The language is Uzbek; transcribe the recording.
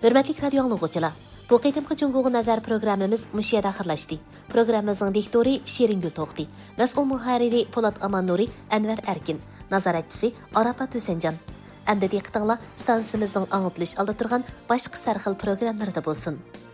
Hürmetli radio anlıqçılar, bu qitimqi Cunguğu Nazar programmamiz müşiyada axırlaşdı. Programmamizning diktori Şeringül To'xti, mas'ul muharriri Polat Amannuri, Anvar Erkin, nazoratchisi Arafat Hüsencan. Endi diqqatinglar stansiямizning anglitilish oldi turgan boshqa sarxil programmalarda bo'lsin.